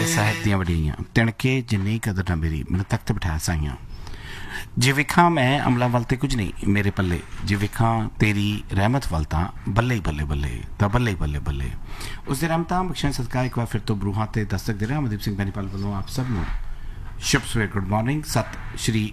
ਸਾਹਿਬ ਦੀਆਂ ਵਡਿਆਈਆਂ ਤਿਣਕੇ ਜਿੰਨੀ ਕਦਰ ਨਾ ਮੇਰੀ ਮੈਨੂੰ ਤਖਤ ਬਿਠਾ ਸਾਈਆਂ ਜੇ ਵੇਖਾਂ ਮੈਂ ਅਮਲਾ ਵੱਲ ਤੇ ਕੁਝ ਨਹੀਂ ਮੇਰੇ ਪੱਲੇ ਜੇ ਵੇਖਾਂ ਤੇਰੀ ਰਹਿਮਤ ਵੱਲ ਤਾਂ ਬੱਲੇ ਹੀ ਬੱਲੇ ਬੱਲੇ ਤਾਂ ਬੱਲੇ ਹੀ ਬੱਲੇ ਬੱਲੇ ਉਸ ਦੇ ਰਹਿਮਤਾਂ ਬਖਸ਼ਣ ਸਦਕਾ ਇੱਕ ਵਾਰ ਫਿਰ ਤੋਂ ਬਰੂਹਾਂ ਤੇ ਦਸਤਕ ਦੇ ਰਿਹਾ ਅਮਨਦੀਪ ਸਿੰਘ ਬੈਨੀਪਾਲ ਵੱਲੋਂ ਆਪ ਸਭ ਨੂੰ ਸ਼ੁਭ ਸਵੇਰ ਗੁੱਡ ਮਾਰਨਿੰਗ ਸਤਿ ਸ਼੍ਰੀ